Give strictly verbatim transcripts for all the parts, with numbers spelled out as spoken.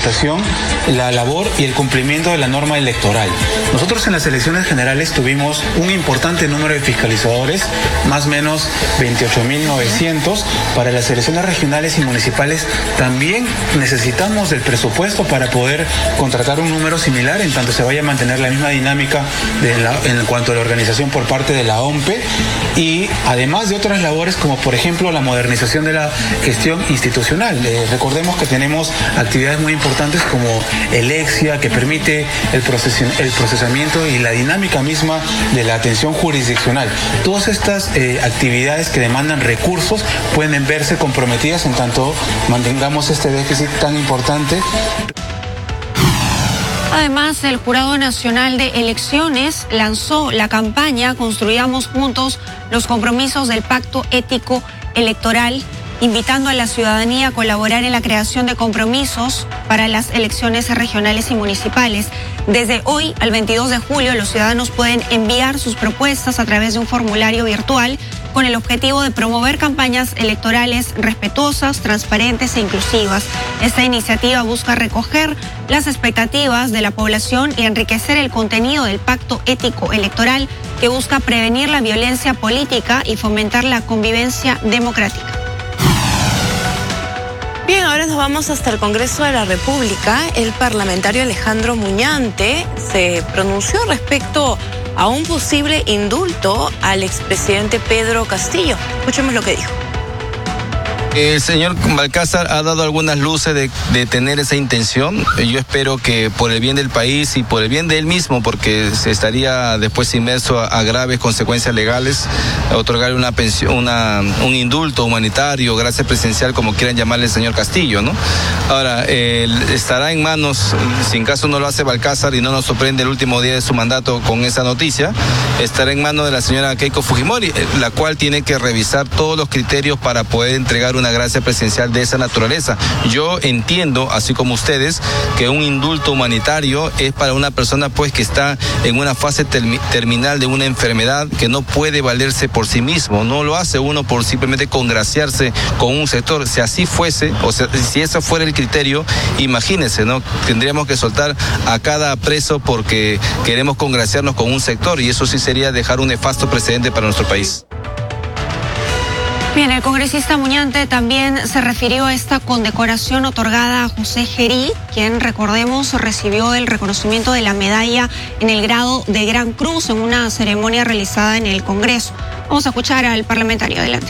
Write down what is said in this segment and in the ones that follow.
fiscalización, la labor y el cumplimiento de la norma electoral. Nosotros en las elecciones generales tuvimos un importante número de fiscalizadores, más o menos veintiocho mil novecientos. Para las elecciones regionales y municipales también necesitamos del presupuesto para poder contratar un número similar, en tanto se vaya a mantener la misma dinámica de la, en cuanto a la organización por parte de la O M P E, y además de otras labores como por ejemplo la modernización de la gestión institucional. Eh, recordemos que tenemos actividades muy importantes como el EXIA, que permite el, proces el procesamiento y la dinámica misma de la atención jurisdiccional. Todas estas eh, actividades que demandan recursos pueden verse comprometidas en tanto mantengamos este déficit tan importante. Además, el Jurado Nacional de Elecciones lanzó la campaña Construyamos Juntos los compromisos del Pacto Ético Electoral, invitando a la ciudadanía a colaborar en la creación de compromisos para las elecciones regionales y municipales. Desde hoy al veintidós de julio, los ciudadanos pueden enviar sus propuestas a través de un formulario virtual con el objetivo de promover campañas electorales respetuosas, transparentes e inclusivas. Esta iniciativa busca recoger las expectativas de la población y enriquecer el contenido del Pacto Ético Electoral, que busca prevenir la violencia política y fomentar la convivencia democrática. Bien, ahora nos vamos hasta el Congreso de la República. El parlamentario Alejandro Muñante se pronunció respecto a un posible indulto al expresidente Pedro Castillo. Escuchemos lo que dijo. El señor Balcázar ha dado algunas luces de, de tener esa intención. Yo espero que por el bien del país y por el bien de él mismo, porque se estaría después inmerso a, a graves consecuencias legales, otorgarle una pensión, una, un indulto humanitario, gracia presidencial, como quieran llamarle el señor Castillo, ¿no? Ahora, eh, estará en manos, si en caso no lo hace Balcázar y no nos sorprende el último día de su mandato con esa noticia, estará en manos de la señora Keiko Fujimori, la cual tiene que revisar todos los criterios para poder entregar una gracia presidencial de esa naturaleza. Yo entiendo, así como ustedes, que un indulto humanitario es para una persona pues que está en una fase termi terminal de una enfermedad, que no puede valerse por sí mismo. No lo hace uno por simplemente congraciarse con un sector. Si así fuese, o sea, si ese fuera el criterio, imagínense, ¿no? Tendríamos que soltar a cada preso porque queremos congraciarnos con un sector, y eso sí sería dejar un nefasto precedente para nuestro país. Bien, el congresista Muñante también se refirió a esta condecoración otorgada a José Gerí, quien, recordemos, recibió el reconocimiento de la medalla en el grado de Gran Cruz en una ceremonia realizada en el Congreso. Vamos a escuchar al parlamentario. Adelante.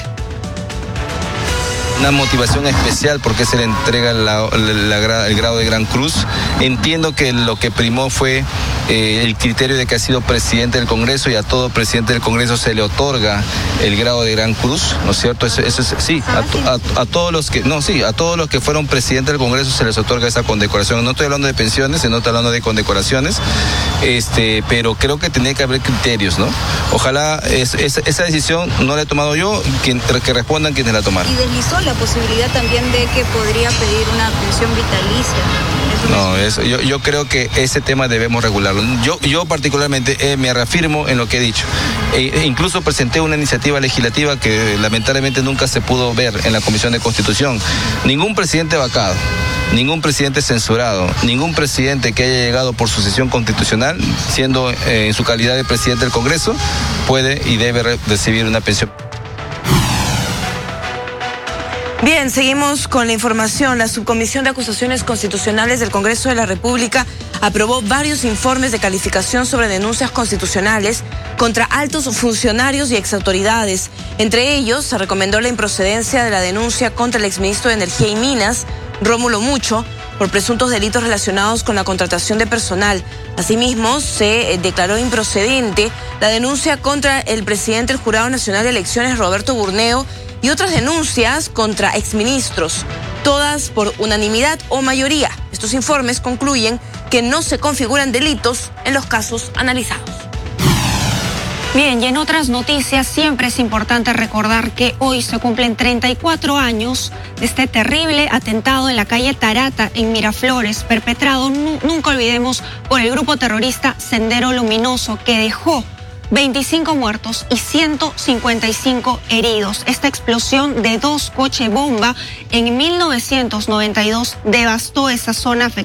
Una motivación especial porque se le entrega la, la, la, el grado de Gran Cruz. Entiendo que lo que primó fue eh, el criterio de que ha sido presidente del Congreso, y a todo presidente del Congreso se le otorga el grado de Gran Cruz, ¿no es cierto? Eso, eso es, sí, a, a, a todos los que, no, sí, a todos los que fueron presidentes del Congreso se les otorga esa condecoración. No estoy hablando de pensiones, sino estoy hablando de condecoraciones, este, pero creo que tenía que haber criterios, ¿no? Ojalá es, es, esa decisión no la he tomado yo, quien, que respondan quienes la tomaron. Y deslizó la posibilidad también de que podría pedir una pensión vitalicia. No, eso, yo, yo creo que ese tema debemos regularlo. Yo, yo particularmente eh, me reafirmo en lo que he dicho. E, incluso presenté una iniciativa legislativa que lamentablemente nunca se pudo ver en la Comisión de Constitución. Ningún presidente vacado, ningún presidente censurado, ningún presidente que haya llegado por sucesión constitucional, siendo eh, en su calidad de presidente del Congreso, puede y debe re recibir una pensión. Bien, seguimos con la información. La Subcomisión de Acusaciones Constitucionales del Congreso de la República aprobó varios informes de calificación sobre denuncias constitucionales contra altos funcionarios y exautoridades. Entre ellos, se recomendó la improcedencia de la denuncia contra el exministro de Energía y Minas, Rómulo Mucho, por presuntos delitos relacionados con la contratación de personal. Asimismo, se declaró improcedente la denuncia contra el presidente del Jurado Nacional de Elecciones, Roberto Burneo, y otras denuncias contra exministros, todas por unanimidad o mayoría. Estos informes concluyen que no se configuran delitos en los casos analizados. Bien, y en otras noticias, siempre es importante recordar que hoy se cumplen treinta y cuatro años de este terrible atentado en la calle Tarata, en Miraflores, perpetrado, nunca olvidemos, por el grupo terrorista Sendero Luminoso, que dejó veinticinco muertos y ciento cincuenta y cinco heridos. Esta explosión de dos coches bomba en mil novecientos noventa y dos devastó esa zona afectada